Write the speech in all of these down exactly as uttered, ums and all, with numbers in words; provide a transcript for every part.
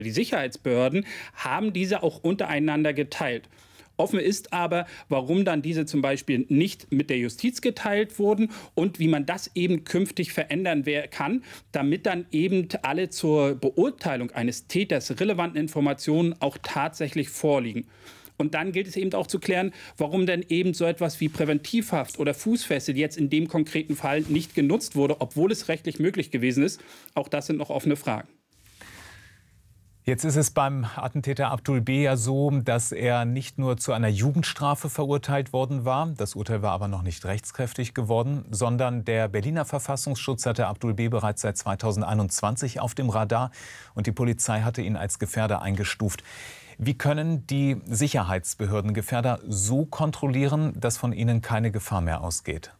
Die Sicherheitsbehörden haben diese auch untereinander geteilt. Offen ist aber, warum dann diese zum Beispiel nicht mit der Justiz geteilt wurden und wie man das eben künftig verändern kann, damit dann eben alle zur Beurteilung eines Täters relevanten Informationen auch tatsächlich vorliegen. Und dann gilt es eben auch zu klären, warum denn eben so etwas wie Präventivhaft oder Fußfessel jetzt in dem konkreten Fall nicht genutzt wurde, obwohl es rechtlich möglich gewesen ist. Auch das sind noch offene Fragen. Jetzt ist es beim Attentäter Abdul B. ja so, dass er nicht nur zu einer Jugendstrafe verurteilt worden war, das Urteil war aber noch nicht rechtskräftig geworden, sondern der Berliner Verfassungsschutz hatte Abdul B. bereits seit zweitausendeinundzwanzig auf dem Radar und die Polizei hatte ihn als Gefährder eingestuft. Wie können die Sicherheitsbehörden Gefährder so kontrollieren, dass von ihnen keine Gefahr mehr ausgeht?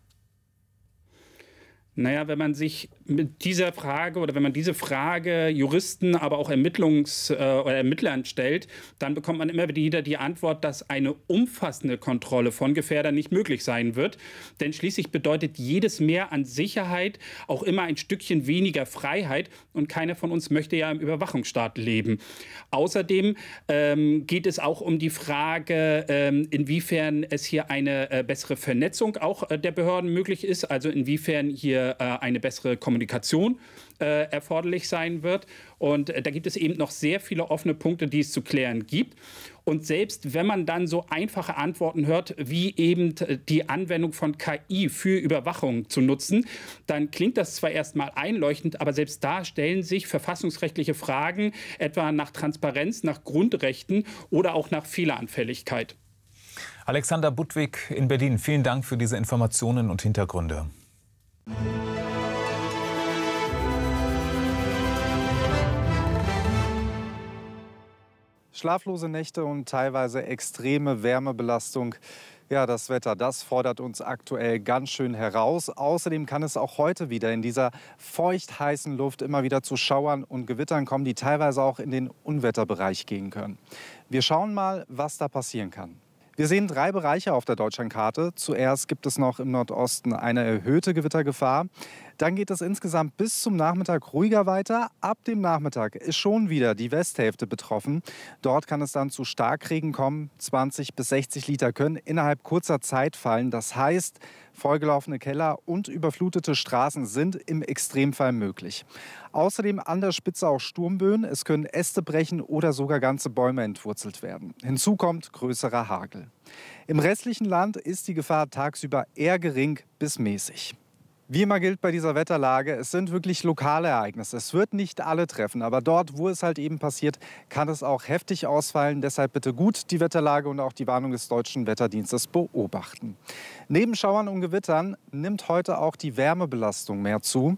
Naja, wenn man sich mit dieser Frage oder wenn man diese Frage Juristen, aber auch Ermittlungs- äh, oder Ermittlern stellt, dann bekommt man immer wieder die Antwort, dass eine umfassende Kontrolle von Gefährdern nicht möglich sein wird. Denn schließlich bedeutet jedes Mehr an Sicherheit auch immer ein Stückchen weniger Freiheit. Und keiner von uns möchte ja im Überwachungsstaat leben. Außerdem ähm, geht es auch um die Frage, ähm, inwiefern es hier eine äh, bessere Vernetzung auch äh, der Behörden möglich ist. Also inwiefern hier eine bessere Kommunikation äh, erforderlich sein wird. Und äh, da gibt es eben noch sehr viele offene Punkte, die es zu klären gibt. Und selbst wenn man dann so einfache Antworten hört, wie eben die Anwendung von K I für Überwachung zu nutzen, dann klingt das zwar erstmal einleuchtend, aber selbst da stellen sich verfassungsrechtliche Fragen, etwa nach Transparenz, nach Grundrechten oder auch nach Fehleranfälligkeit. Alexander Budwig in Berlin, vielen Dank für diese Informationen und Hintergründe. Schlaflose Nächte und teilweise extreme Wärmebelastung. Ja, das Wetter, das fordert uns aktuell ganz schön heraus. Außerdem kann es auch heute wieder in dieser feucht-heißen Luft immer wieder zu Schauern und Gewittern kommen, die teilweise auch in den Unwetterbereich gehen können. Wir schauen mal, was da passieren kann. Wir sehen drei Bereiche auf der Deutschlandkarte. Zuerst gibt es noch im Nordosten eine erhöhte Gewittergefahr. Dann geht es insgesamt bis zum Nachmittag ruhiger weiter. Ab dem Nachmittag ist schon wieder die Westhälfte betroffen. Dort kann es dann zu Starkregen kommen. zwanzig bis sechzig Liter können innerhalb kurzer Zeit fallen. Das heißt, vollgelaufene Keller und überflutete Straßen sind im Extremfall möglich. Außerdem an der Spitze auch Sturmböen. Es können Äste brechen oder sogar ganze Bäume entwurzelt werden. Hinzu kommt größerer Hagel. Im restlichen Land ist die Gefahr tagsüber eher gering bis mäßig. Wie immer gilt bei dieser Wetterlage, es sind wirklich lokale Ereignisse. Es wird nicht alle treffen, aber dort, wo es halt eben passiert, kann es auch heftig ausfallen. Deshalb bitte gut die Wetterlage und auch die Warnung des Deutschen Wetterdienstes beobachten. Neben Schauern und Gewittern nimmt heute auch die Wärmebelastung mehr zu.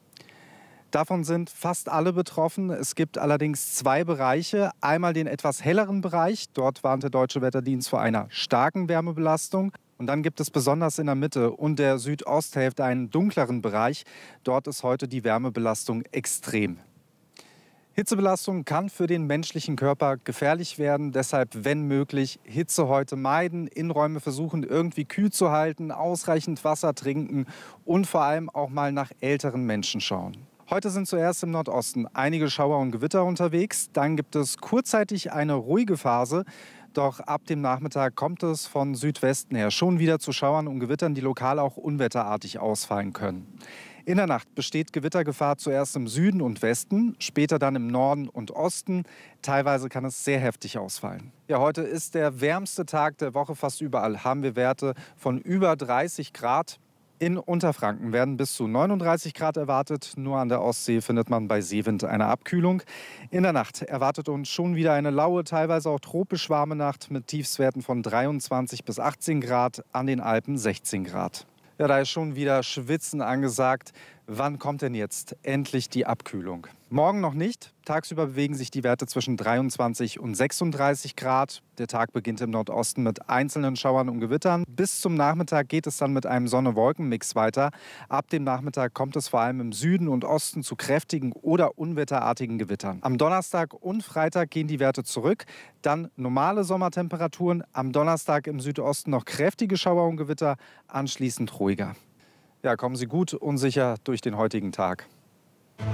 Davon sind fast alle betroffen. Es gibt allerdings zwei Bereiche. Einmal den etwas helleren Bereich. Dort warnt der Deutsche Wetterdienst vor einer starken Wärmebelastung. Und dann gibt es besonders in der Mitte und der Südosthälfte einen dunkleren Bereich. Dort ist heute die Wärmebelastung extrem. Hitzebelastung kann für den menschlichen Körper gefährlich werden. Deshalb, wenn möglich, Hitze heute meiden, Innenräume versuchen irgendwie kühl zu halten, ausreichend Wasser trinken und vor allem auch mal nach älteren Menschen schauen. Heute sind zuerst im Nordosten einige Schauer und Gewitter unterwegs. Dann gibt es kurzzeitig eine ruhige Phase. Doch ab dem Nachmittag kommt es von Südwesten her schon wieder zu Schauern und Gewittern, die lokal auch unwetterartig ausfallen können. In der Nacht besteht Gewittergefahr zuerst im Süden und Westen, später dann im Norden und Osten. Teilweise kann es sehr heftig ausfallen. Ja, heute ist der wärmste Tag der Woche. Fast überall haben wir Werte von über dreißig Grad. In Unterfranken werden bis zu neununddreißig Grad erwartet. Nur an der Ostsee findet man bei Seewind eine Abkühlung. In der Nacht erwartet uns schon wieder eine laue, teilweise auch tropisch warme Nacht mit Tiefstwerten von dreiundzwanzig bis achtzehn Grad, an den Alpen sechzehn Grad. Ja, da ist schon wieder Schwitzen angesagt. Wann kommt denn jetzt endlich die Abkühlung? Morgen noch nicht. Tagsüber bewegen sich die Werte zwischen dreiundzwanzig und sechsunddreißig Grad. Der Tag beginnt im Nordosten mit einzelnen Schauern und Gewittern. Bis zum Nachmittag geht es dann mit einem Sonne-Wolken-Mix weiter. Ab dem Nachmittag kommt es vor allem im Süden und Osten zu kräftigen oder unwetterartigen Gewittern. Am Donnerstag und Freitag gehen die Werte zurück. Dann normale Sommertemperaturen. Am Donnerstag im Südosten noch kräftige Schauer und Gewitter. Anschließend ruhiger. Ja, kommen Sie gut und sicher durch den heutigen Tag.